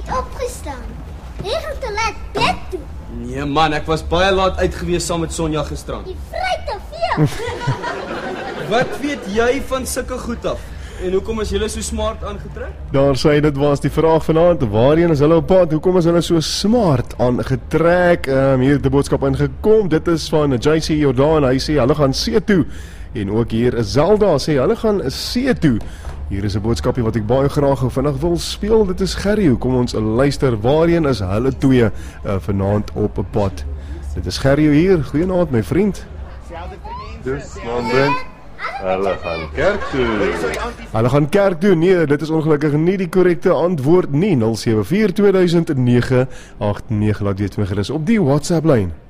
het opgestaan. Jy gaan te laat bed toe. Nee man, ek was baie laat uit gewees saam met Sonja gisterand. Jy vry te veel. Wat weet jy van sulke goed af? En hoekom is julle so smart aangetrek? Daar sê dit was die vraag vanaand, waarheen is hulle op pad? Hoekom is hulle so smart aangetrek? Hier het die boodskap ingekom, dit is van JC Jordan, hy sê hulle gaan see toe. En ook hier is Zelda, sê hulle gaan see toe. Hier is 'n boodskapie wat ek baie graag vinnig wil speel, dit is Gerrie, kom ons luister, waarheen is hulle twee vanaand op 'n pad? Dit is Gerrie hier, goeienaand my vriend. Dus, man Brent, hulle gaan kerk toe. Hulle gaan kerk toe, nee, dit is ongelukkig nie die korrekte antwoord nie, 074 2009 89, laat weet my gerus op die WhatsApp lyn.